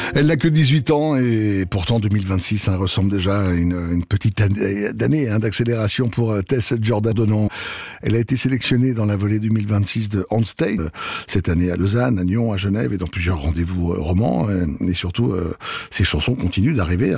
Elle n'a que 18 ans et pourtant 2026 ressemble déjà à une petite année d'accélération pour Tess Giordano. Elle a été sélectionnée dans la volée 2026 de On Stage, cette année à Lausanne, à Nyon, à Genève et dans plusieurs rendez-vous romans. Et surtout, ses chansons continuent d'arriver